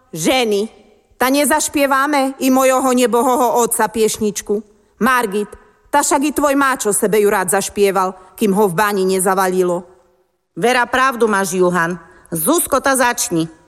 Ženy, ta nezašpievame i mojho nebohoho otca piešničku. Margit, ta však i tvoj máčo sebe ju rád zašpieval, kým ho v báni nezavalilo. Vera, pravdu máš, Juhan. Zuzko, ta začni.